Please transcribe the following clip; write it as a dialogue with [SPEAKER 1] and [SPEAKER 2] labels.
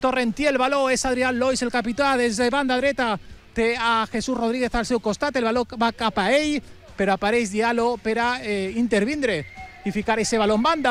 [SPEAKER 1] Torrentiel, el baló és Adrián Lois, el capità, des de banda dreta té a Jesús Rodríguez al seu costat, el baló va cap a ell, però apareix Diallo per a intervindre i ficar ese baló en banda.